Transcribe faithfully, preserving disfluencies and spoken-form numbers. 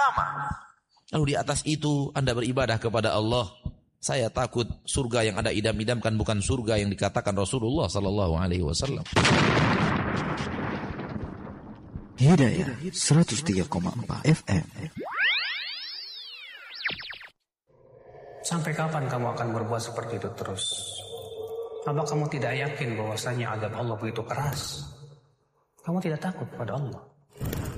bersama. Lalu di atas itu Anda beribadah kepada Allah. Saya takut surga yang Anda idam-idamkan bukan surga yang dikatakan Rasulullah sallallahu alaihi wasallam. Hidayah seratus tiga koma empat F M. Sampai kapan kamu akan berbuat seperti itu terus? Apa kamu tidak yakin bahwasanya azab Allah begitu keras? Kamu tidak takut kepada Allah?